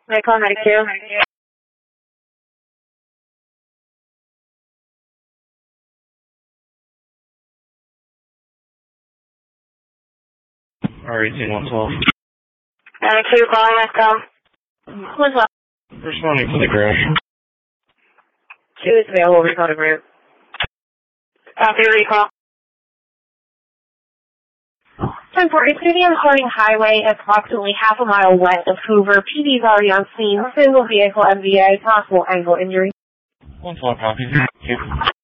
May I call medic 2? Alright, 112. Medic 2 calling us, go. What's up? Responding to the crash. 2 is available, recall to group. Copy, recall. 10-4, it's going to be on Harding Highway, approximately half a mile west of Hoover. PD is already on scene. Single vehicle MVA, possible ankle injury. 112 copy.